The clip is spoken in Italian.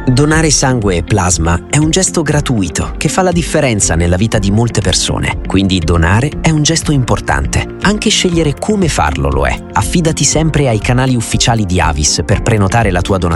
Donare sangue e plasma è un gesto gratuito che fa la differenza nella vita di molte persone. Quindi donare è un gesto importante. Anche scegliere come farlo lo è. Affidati sempre ai canali ufficiali di Avis per prenotare la tua donazione